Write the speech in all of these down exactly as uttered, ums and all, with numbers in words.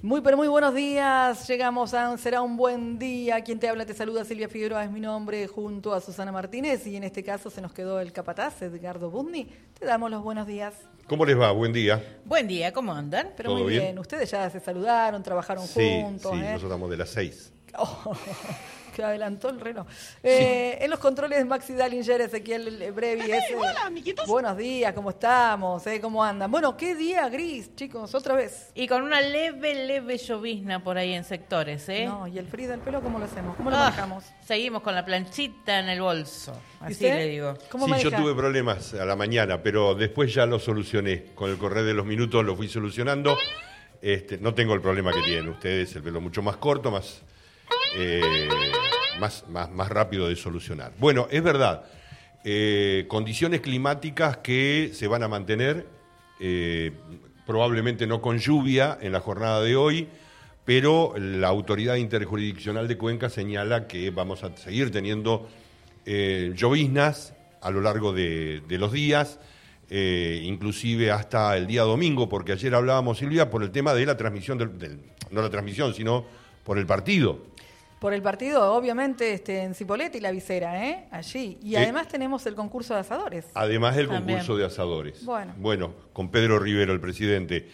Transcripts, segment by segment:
Muy, pero muy buenos días. Llegamos a Será un buen día. Quien te habla, te saluda, Silvia Figueroa, es mi nombre, junto a Susana Martínez. Y en este caso se nos quedó el capataz, Edgardo Budni. Te damos los buenos días. ¿Cómo les va? Buen día. Buen día, ¿cómo andan? Pero muy bien? bien. Ustedes ya se saludaron, trabajaron sí, juntos. Sí, ¿eh? nosotros estamos de las seis. Oh, que adelantó el reloj. Eh, sí. En los controles, Maxi Dallinger, Ezequiel Brevi. Hey, hola, amiguitos. Buenos días, ¿cómo estamos? ¿Eh? ¿Cómo andan? Bueno, qué día gris, chicos, otra vez. Y con una leve, leve llovizna por ahí en sectores, ¿eh? No, ¿y el frío del pelo cómo lo hacemos? ¿Cómo lo ah, manejamos? Seguimos con la planchita en el bolso, así ¿Usted? le digo. ¿Cómo sí, maneja? yo tuve problemas a la mañana, pero después ya lo solucioné. Con el correr de los minutos lo fui solucionando. Este, no tengo el problema que tienen ustedes, el pelo mucho más corto, más... Eh, Más, más, más rápido de solucionar. Bueno, es verdad, eh, condiciones climáticas que se van a mantener, eh, probablemente no con lluvia en la jornada de hoy, pero la Autoridad Interjurisdiccional de Cuenca señala que vamos a seguir teniendo eh, lloviznas a lo largo de, de los días, eh, inclusive hasta el día domingo, porque ayer hablábamos, Silvia, por el tema de la transmisión, del, del, no la transmisión, sino por el partido. Por el partido, obviamente, este, en Cipolletti y la Visera, ¿eh? Allí. Y además eh, tenemos el concurso de asadores. Además el También. concurso de asadores. Bueno. Bueno, con Pedro Rivero, el presidente.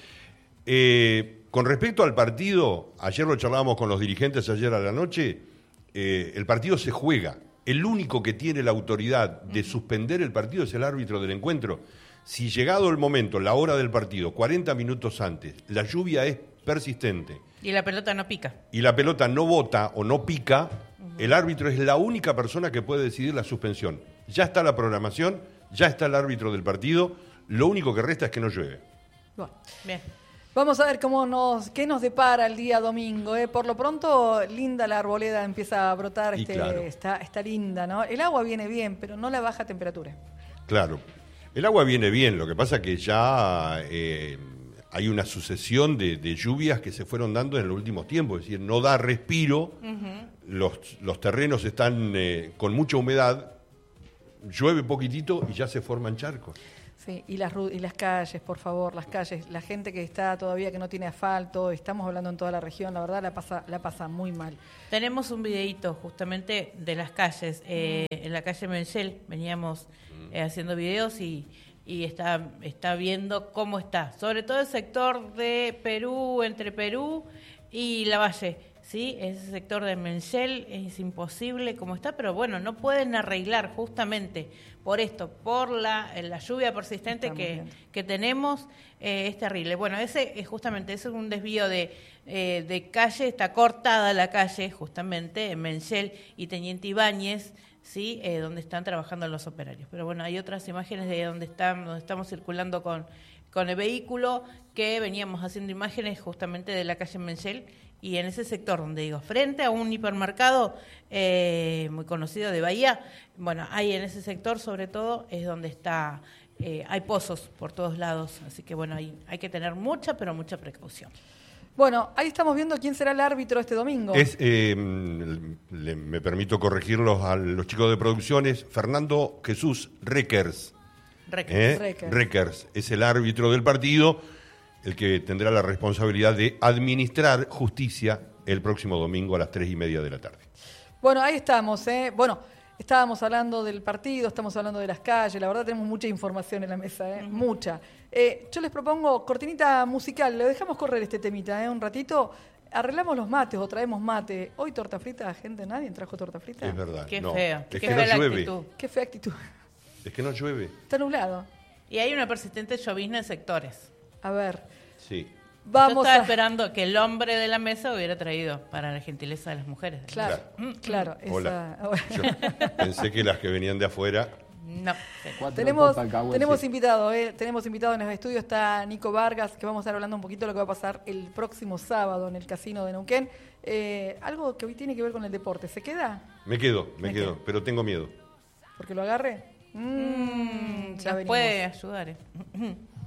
Eh, con respecto al partido, ayer lo charlábamos con los dirigentes ayer a la noche, eh, el partido se juega. El único que tiene la autoridad de suspender el partido es el árbitro del encuentro. Si llegado el momento, la hora del partido, cuarenta minutos antes, la lluvia es persistente, y la pelota no pica. Y la pelota no bota o no pica, uh-huh. El árbitro es la única persona que puede decidir la suspensión. Ya está la programación, ya está el árbitro del partido, lo único que resta es que no llueve. Bueno, bien. Vamos a ver cómo nos, qué nos depara el día domingo. ¿eh? Por lo pronto, linda la arboleda, empieza a brotar, este, claro. está, está linda, ¿no? El agua viene bien, pero no la baja temperatura. Claro, el agua viene bien, lo que pasa que ya... Eh, hay una sucesión de, de lluvias que se fueron dando en los últimos tiempos, es decir, no da respiro, uh-huh. los, los terrenos están eh, con mucha humedad, llueve poquitito y ya se forman charcos. Sí, y las, y las calles, por favor, las calles, la gente que está todavía que no tiene asfalto, estamos hablando en toda la región, la verdad la pasa, la pasa muy mal. Tenemos un videíto justamente de las calles, eh, uh-huh. en la calle Menchel veníamos uh-huh. eh, haciendo videos y... y está, está viendo cómo está, sobre todo el sector de Perú, entre Perú y Lavalle, ¿sí? Ese sector de Menchel es imposible como está, pero bueno, no pueden arreglar justamente por esto, por la, la lluvia persistente que, que tenemos, eh, es terrible. Bueno, ese es justamente, ese es un desvío de, eh, de calle, está cortada la calle justamente en Menchel y Teniente Ibáñez, sí, eh, donde están trabajando los operarios. Pero bueno, hay otras imágenes de donde están, donde estamos circulando con, con el vehículo, que veníamos haciendo imágenes justamente de la calle Menchel y en ese sector donde digo, frente a un hipermercado eh, muy conocido de Bahía, bueno, ahí en ese sector sobre todo es donde está, eh, hay pozos por todos lados, así que bueno, hay, hay que tener mucha, pero mucha precaución. Bueno, ahí estamos viendo quién será el árbitro este domingo. Es, eh, le, me permito corregirlos a los chicos de producciones, Fernando Jesús Reckers. Reckers. ¿Eh? Reckers. Reckers es el árbitro del partido, el que tendrá la responsabilidad de administrar justicia el próximo domingo a las tres y media de la tarde. Bueno, ahí estamos, ¿eh? Bueno, estábamos hablando del partido, estamos hablando de las calles, la verdad tenemos mucha información en la mesa, ¿eh? Uh-huh. Mucha. Eh, yo les propongo cortinita musical, le dejamos correr este temita, ¿eh? Un ratito, arreglamos los mates o traemos mate. Hoy torta frita, gente, ¿nadie trajo torta frita? Es verdad, Qué no. feo, Es qué que fea no la llueve. actitud. Qué fea actitud. Es que no llueve. Está nublado. Y hay una persistente llovizna en sectores. A ver. Sí. Vamos Yo estaba a... esperando que el hombre de la mesa hubiera traído para la gentileza de las mujeres. Claro, claro. Hola. Esa... Yo pensé que las que venían de afuera... No. Tenemos, tenemos invitado, eh, tenemos invitado en el estudio, está Nico Vargas, que vamos a estar hablando un poquito de lo que va a pasar el próximo sábado en el Casino de Neuquén. Eh, algo que hoy tiene que ver con el deporte. ¿Se queda? Me quedo, me, me quedo, quedo, pero tengo miedo. ¿Porque lo agarre? Mm, ya puede ayudar. Eh.